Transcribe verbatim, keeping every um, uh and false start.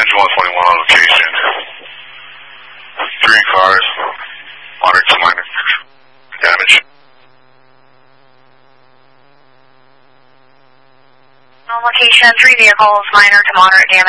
Bridge one twenty-one on location. Three cars, moderate to minor damage. On location, three vehicles, minor to moderate damage.